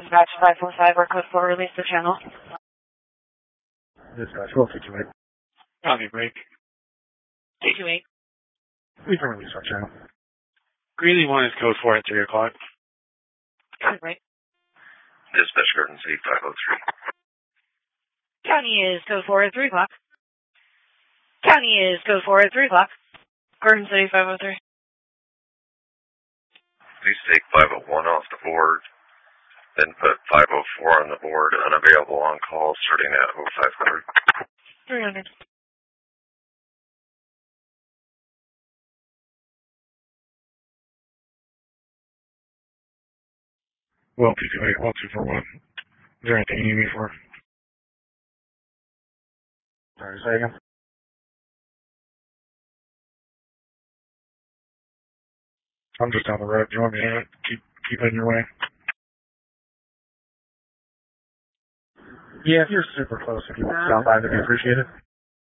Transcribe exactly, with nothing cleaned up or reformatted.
Dispatch five four five, our code four, release the channel. Dispatch, roll two two eight. Copy, break. two two eight. We can release our channel. Greeley one is code four at three o'clock. Copy, break. Dispatch Gardens eight five oh three. County is code four at three o'clock. County is code four at three o'clock. Gordon City five oh three. Please take five oh one off the board. Then put five oh four on the board, unavailable on call, starting at oh five hundred. three hundred. Well, two two eight, well, two four one. Is there anything you need me for? Sorry, say again? I'm just down the road. Do you want me to keep, keep in your way? Yeah, if you're super close, if you would stop by, that'd be appreciated.